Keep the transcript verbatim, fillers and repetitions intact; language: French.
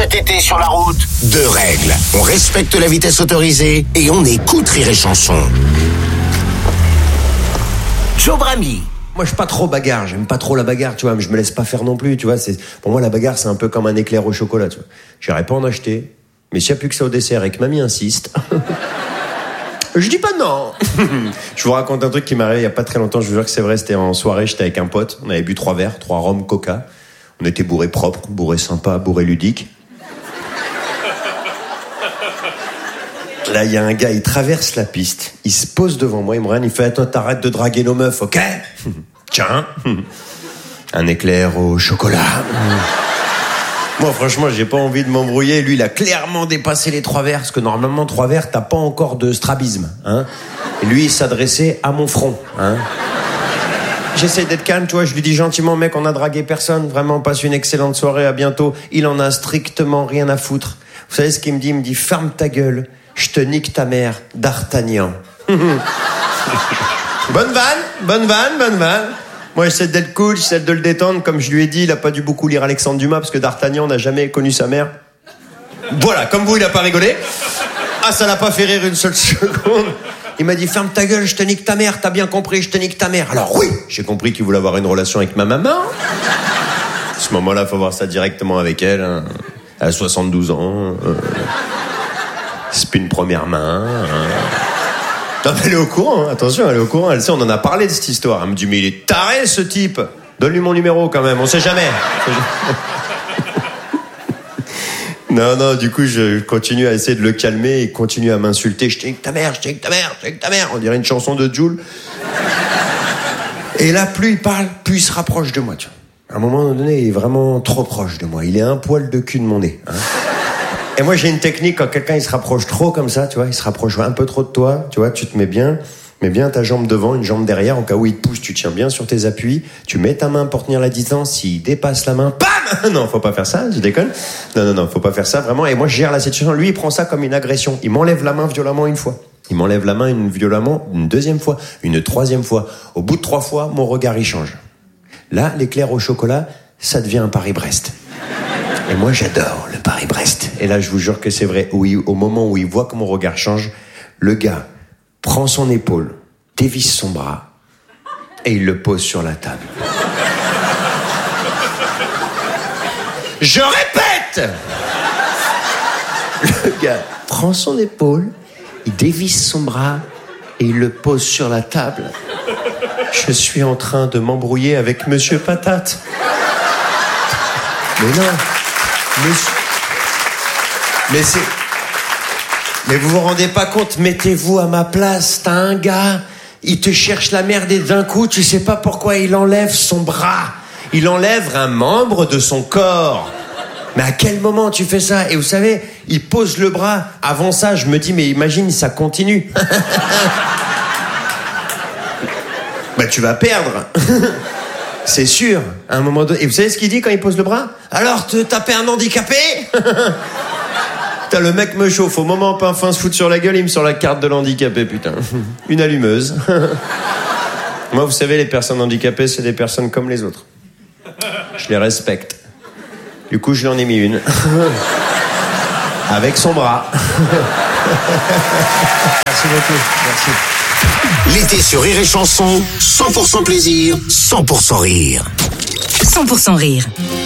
cet été sur la route? Deux règles. On respecte la vitesse autorisée et on écoute Rire et Chanson. Joe Brami. Moi, je suis pas trop bagarre. J'aime pas trop la bagarre, tu vois. Mais je me laisse pas faire non plus, tu vois. C'est, pour moi, la bagarre, c'est un peu comme un éclair au chocolat, tu vois. J'irai pas en acheter. Mais s'il y a plus que ça au dessert et que mamie insiste, je dis pas non. Je vous raconte un truc qui m'est arrivé il y a pas très longtemps. Je vous jure que c'est vrai. C'était en soirée. J'étais avec un pote. On avait bu trois verres, trois rhum, coca. On était bourré propre, bourré sympa, bourré ludique. Là, il y a un gars, il traverse la piste, il se pose devant moi, il me regarde, il fait « Attends, t'arrêtes de draguer nos meufs, ok ?» Tiens, un éclair au chocolat. Moi, franchement, j'ai pas envie de m'embrouiller. Lui, il a clairement dépassé les trois verres, parce que normalement, trois verres, t'as pas encore de strabisme, hein. Et lui, il s'adressait à mon front, hein. J'essaie d'être calme, tu vois, je lui dis gentiment « Mec, on a dragué personne, vraiment, passe une excellente soirée, à bientôt. » Il en a strictement rien à foutre. Vous savez ce qu'il me dit? Il me dit « Ferme ta gueule. Je te nique ta mère, D'Artagnan. » Bonne vanne, bonne vanne, bonne vanne. Moi, j'essaie d'être cool, j'essaie de le détendre. Comme je lui ai dit, il a pas dû beaucoup lire Alexandre Dumas, parce que D'Artagnan n'a jamais connu sa mère. Voilà, comme vous, il a pas rigolé. Ah, ça l'a pas fait rire une seule seconde. Il m'a dit, ferme ta gueule, je te nique ta mère, t'as bien compris, je te nique ta mère. Alors oui, j'ai compris qu'il voulait avoir une relation avec ma maman. À ce moment-là, faut voir ça directement avec elle. Hein. Elle a soixante-douze ans. Euh... C'est plus une première main. Hein. Non, mais elle est au courant, hein. Attention, elle est au courant. Elle sait, on en a parlé de cette histoire. Elle me dit, mais il est taré ce type. Donne-lui mon numéro quand même, on sait jamais. Non, non, du coup, je continue à essayer de le calmer. Il continue à m'insulter. Je te nique ta mère, je te nique ta mère, je te nique ta mère. On dirait une chanson de Jul. Et là, plus il parle, plus il se rapproche de moi, tu vois. À un moment donné, il est vraiment trop proche de moi. Il est un poil de cul de mon nez, hein. Et moi, j'ai une technique, quand quelqu'un, il se rapproche trop comme ça, tu vois, il se rapproche un peu trop de toi, tu vois, tu te mets bien, mets bien ta jambe devant, une jambe derrière, au cas où il te pousse, tu tiens bien sur tes appuis, tu mets ta main pour tenir la distance, s'il dépasse la main, bam! Non, faut pas faire ça, je déconne. Non, non, non, faut pas faire ça, vraiment. Et moi, je gère la situation. Lui, il prend ça comme une agression. Il m'enlève la main violemment une fois. Il m'enlève la main une violemment une deuxième fois, une troisième fois. Au bout de trois fois, mon regard, il change. Là, l'éclair au chocolat, ça devient un Paris-Brest. Et moi, j'adore le Paris-Brest. Et là, je vous jure que c'est vrai. Oui, au moment où il voit que mon regard change, le gars prend son épaule, dévisse son bras, et il le pose sur la table. Je répète! Le gars prend son épaule, il dévisse son bras, et il le pose sur la table. Je suis en train de m'embrouiller avec Monsieur Patate. Mais non. Monsieur... Mais c'est... Mais vous vous rendez pas compte, mettez-vous à ma place, t'as un gars, il te cherche la merde et d'un coup, tu sais pas pourquoi il enlève son bras. Il enlève un membre de son corps. Mais à quel moment tu fais ça? Et vous savez, il pose le bras. Avant ça, je me dis, mais imagine, ça continue. Bah tu vas perdre. C'est sûr, à un moment donné. Et vous savez ce qu'il dit quand il pose le bras? Alors, te taper un handicapé? Putain, le mec me chauffe. Au moment où Pinfin se fout sur la gueule, il me sort la carte de l'handicapé, putain. Une allumeuse. Moi, vous savez, les personnes handicapées, c'est des personnes comme les autres. Je les respecte. Du coup, je lui en ai mis une. Avec son bras. Merci beaucoup. Merci. L'été sur Rire et Chanson, cent pour cent plaisir, cent pour cent rire. cent pour cent rire.